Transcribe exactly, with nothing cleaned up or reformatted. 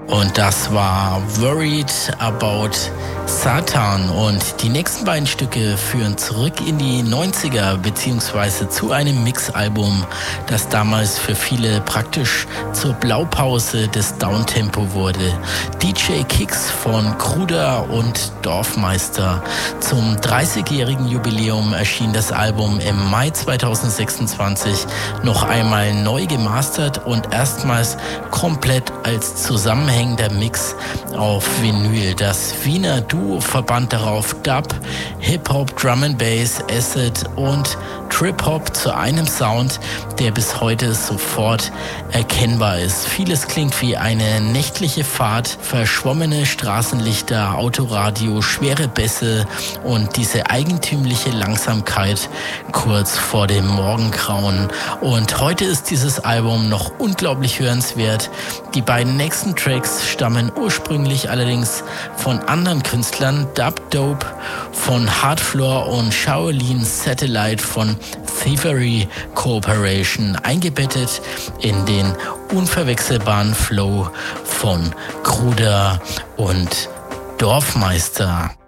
Und das war Worried About Satan. Und die nächsten beiden Stücke führen zurück in die neunziger beziehungsweise zu einem Mixalbum, das damals für viele praktisch zur Blaupause des Downtempo wurde. D J Kicks von Kruder und Dorfmeister. Zum dreißigjährigen Jubiläum erschien das Album im Mai zweitausendsechsundzwanzig noch einmal neu gemastert und erstmals komplett als zusammenhängender Mix auf Vinyl. Das Wiener Duo verband darauf Dub, Hip-Hop, Drum and Bass, Acid und Trip-Hop zu einem Sound, der bis heute sofort erkennbar ist. Vieles klingt wie eine nächtliche Fahrt, verschwommene Straßenlichter, Autoradio, schwere Bässe und diese eigentümliche Langsamkeit kurz vor dem Morgengrauen. Und heute ist dieses Album noch unglaublich hörenswert. Die beiden nächsten Tracks stammen ursprünglich allerdings von anderen Künstlern, Dub Dope von Hardfloor und Shaolin Satellite von Thievery Corporation, eingebettet in den unverwechselbaren Flow von Kruder und Dorfmeister.